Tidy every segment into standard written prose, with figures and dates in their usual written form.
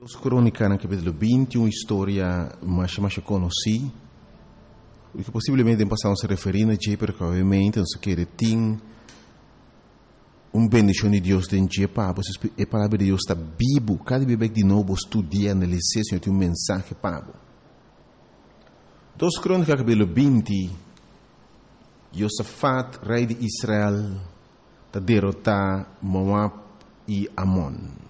Os Crônicas, no capítulo 20, uma história mais conhecida, que possivelmente passamos a referir a dia, porque obviamente nós queremos ter uma bendição de Deus dentro de a palavra de Deus está vivo, cada vez de novo estudar, analisar, Senhor, tem mensagem para Dos Crônicas, capítulo 20, Josafat, rei de Israel, está derrotar Moab e Amon.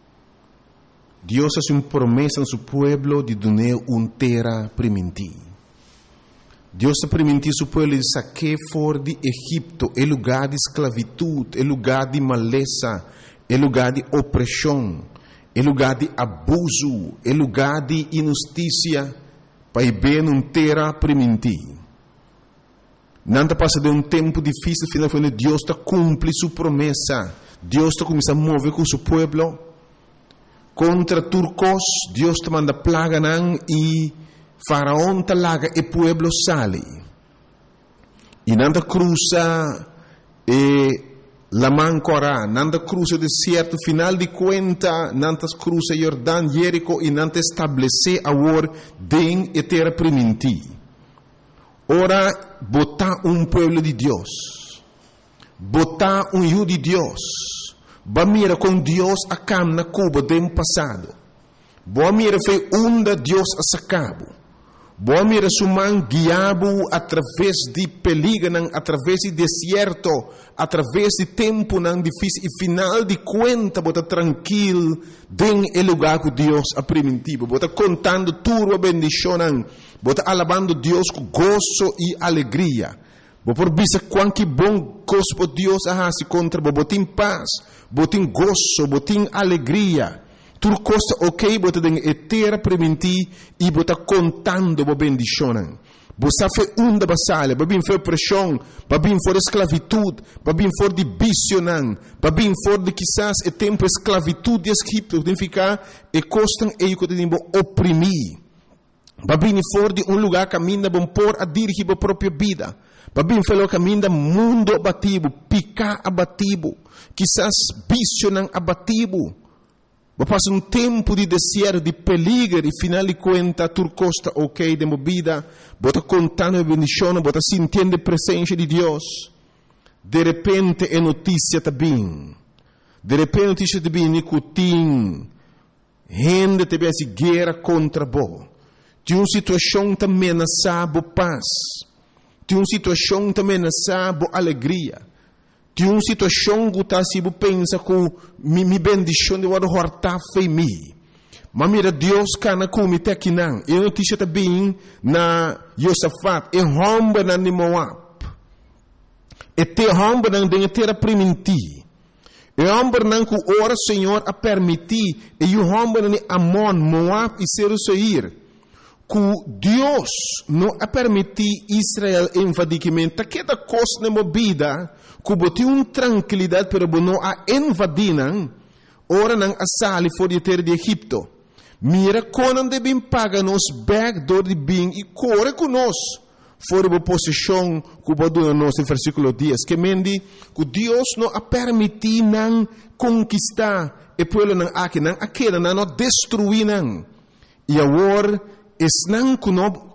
Deus hace uma promessa a seu pueblo de dar uma terra primitiva. Deus ha permitido seu pueblo de sacar fora de Egipto, é lugar de esclavitud, é lugar de maleza, é lugar de opressão, é lugar de abuso, é lugar de injustiça, para ver uma terra primitiva. Nada passa de um tempo difícil, finalmente Deus está cumpre sua promessa. Deus está começando a mover com seu pueblo. Contra turcos, Deus te manda plaga e faraón te laga e pueblo sale. E nanda cruza la mancora, nanda cruza o deserto, final de conta, nanda cruza Jordão, Jerico e nanda estabelece agora den e terra primitiva. Ora, botar pueblo de Deus, botar hijo de Deus. Ba mira com Deus a cam na Cuba do passado. Boa mira foi onde Deus a sacabo. Boa mira suman guiabo através de peligro, através de deserto, através de tempo não difícil e final de conta bota tranquilo den el lugar que Deus a primitivo. Bota contando tudo a bendição, bota alabando Deus com gozo e alegria. Por bisa quanto bom gosto Deus a se contra botin paz, botin gozo, botin alegria. Tudo costa ok, bota den etera preventi e bota contando bo bendição. Bosa fe unda basale, babin fe pressão, babin for esclavitud, babin for de bicionan, babin for de quizás e tempo esclavitud de Egipto, significa e costan e que tem bo oprimir. Babin for de lugar caminha bom por a dirigir a própria vida. Babin falo caminha mundo abativo, picar abativo, quizás visionan abativo. Passa tempo de deserto, de peligro, e final de conta, tu costa ok de movida, bota contando a bendição, bota sentindo a presença de Deus. De repente é notícia também. De repente notícia também, nicotim, gente te vê guerra contra bo. De uma situação também ameaçada paz. De uma situação também ameaçada alegria. De uma situação que você pensa que minha bendição de guarda horta foi minha. Mas mira Deus cana como te aqui não. E notícia também na Josafat e romba na Moab. E te romba na terra primitiva. E romba na que ora Senhor a permitir e o romba na Amon, Moab e Seir. Que Deus não a permitir Israel invadimento, que da coisa na vida, que botou uma tranquilidade para não a invadir, ora não a sair fora de terra de Egipto. Mira quando devem pagar nos backdoor de bem e corre conosco fora da posição que botou nós em versículo 10, que mendi que Deus não a permitir não conquistar e pueblo não aqui não aquela não destruir não. E agora es nan kuno